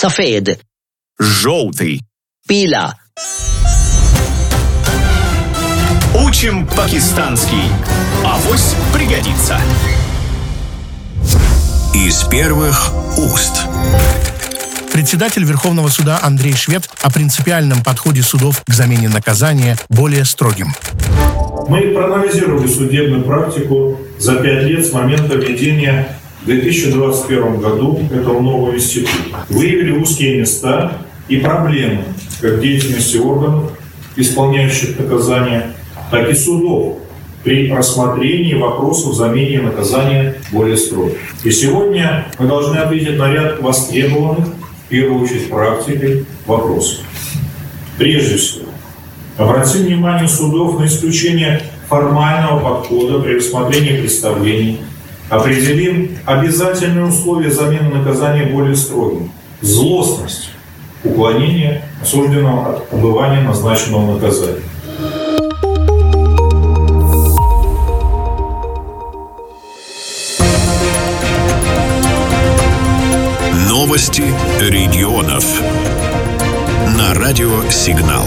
Сафед. Желтый. Пила. Учим пакистанский. Авось пригодится. Из первых уст. Председатель Верховного суда Андрей Швед о принципиальном подходе судов к замене наказания более строгим. Мы проанализировали судебную практику за 5 лет с момента введения в 2021 году этого нового института. Выявили узкие места и проблемы как в деятельности органов, исполняющих наказание, так и судов при рассмотрении вопросов замене наказания более строго. И сегодня мы должны ответить на ряд востребованных, в первую очередь практикой, вопросов. Прежде всего, обратим внимание судов на исключение формального подхода при рассмотрении представлений, определим обязательные условия замены наказания более строгим. Злостность, уклонение осужденного от отбывания назначенного наказания. Новости регионов. На радио «Сигнал».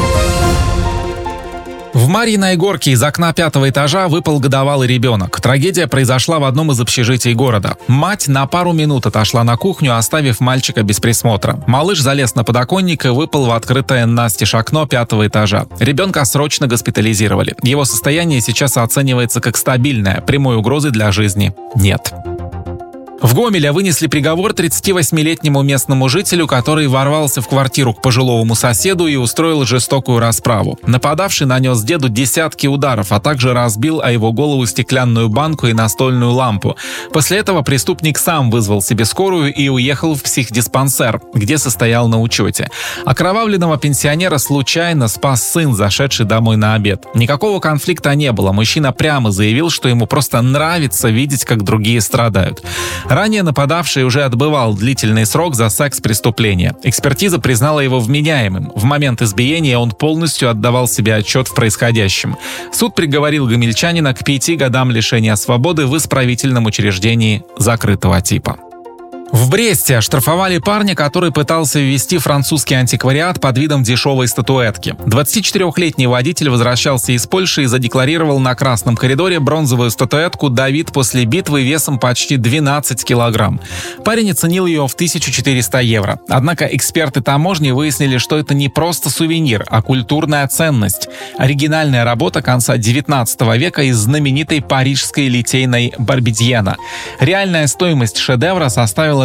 В Марьиной Горке из окна 5-го этажа выпал годовалый ребенок. Трагедия произошла в одном из общежитий города. Мать на пару минут отошла на кухню, оставив мальчика без присмотра. Малыш залез на подоконник и выпал в открытое настежь окно 5-го этажа. Ребенка срочно госпитализировали. Его состояние сейчас оценивается как стабильное. Прямой угрозы для жизни нет. В Гомеле вынесли приговор 38-летнему местному жителю, который ворвался в квартиру к пожилому соседу и устроил жестокую расправу. Нападавший нанес деду десятки ударов, а также разбил о его голову стеклянную банку и настольную лампу. После этого преступник сам вызвал себе скорую и уехал в психдиспансер, где состоял на учете. Окровавленного пенсионера случайно спас сын, зашедший домой на обед. Никакого конфликта не было. Мужчина прямо заявил, что ему просто нравится видеть, как другие страдают. Ранее нападавший уже отбывал длительный срок за секс-преступление. Экспертиза признала его вменяемым. В момент избиения он полностью отдавал себе отчет в происходящем. Суд приговорил гомельчанина к 5 годам лишения свободы в исправительном учреждении закрытого типа. В Бресте оштрафовали парня, который пытался ввести французский антиквариат под видом дешевой статуэтки. 24-летний водитель возвращался из Польши и задекларировал на красном коридоре бронзовую статуэтку «Давид после битвы» весом почти 12 килограмм. Парень оценил ее в 1400 евро. Однако эксперты таможни выяснили, что это не просто сувенир, а культурная ценность. Оригинальная работа конца 19 века из знаменитой парижской литейной Барбидьена. Реальная стоимость шедевра составила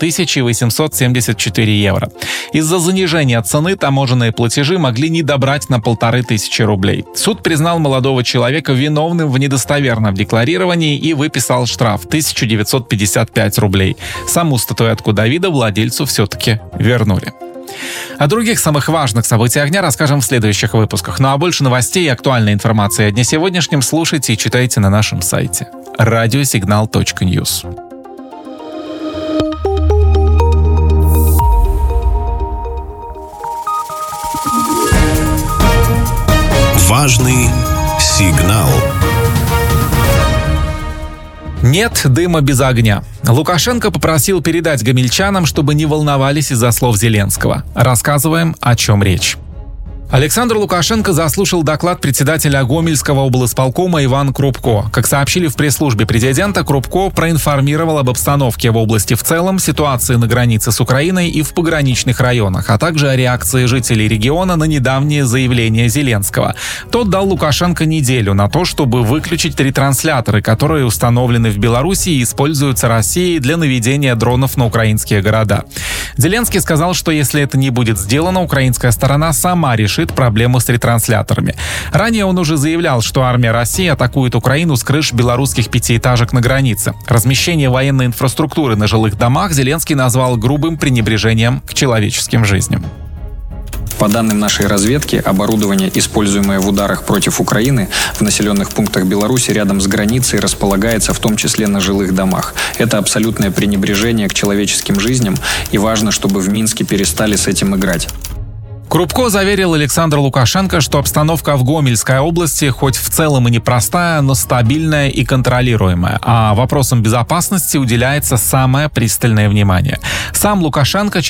2874 евро. Из-за занижения цены таможенные платежи могли не добрать на 1500 рублей. Суд признал молодого человека виновным в недостоверном декларировании и выписал штраф 1955 рублей. Саму статуэтку Давида владельцу все-таки вернули. О других самых важных событиях дня расскажем в следующих выпусках. Ну а больше новостей и актуальной информации о дне сегодняшнем слушайте и читайте на нашем сайте radiosignal.news. Важный сигнал. Нет дыма без огня. Лукашенко попросил передать гомельчанам, чтобы не волновались из-за слов Зеленского. Рассказываем, о чем речь. Александр Лукашенко заслушал доклад председателя Гомельского облисполкома Ивана Крупко. Как сообщили в пресс-службе президента, Крупко проинформировал об обстановке в области в целом, ситуации на границе с Украиной и в пограничных районах, а также о реакции жителей региона на недавнее заявление Зеленского. Тот дал Лукашенко неделю на то, чтобы выключить ретрансляторы, которые установлены в Беларуси и используются Россией для наведения дронов на украинские города. Зеленский сказал, что если это не будет сделано, украинская сторона сама решит проблему с ретрансляторами. Ранее он уже заявлял, что армия России атакует Украину с крыш белорусских пятиэтажек на границе. Размещение военной инфраструктуры на жилых домах Зеленский назвал грубым пренебрежением к человеческим жизням. По данным нашей разведки, оборудование, используемое в ударах против Украины в населенных пунктах Беларуси рядом с границей, располагается в том числе на жилых домах. Это абсолютное пренебрежение к человеческим жизням, и важно, чтобы в Минске перестали с этим играть. Крупко заверил Александр Лукашенко, что обстановка в Гомельской области хоть в целом и непростая, но стабильная и контролируемая, а вопросам безопасности уделяется самое пристальное внимание. Сам Лукашенко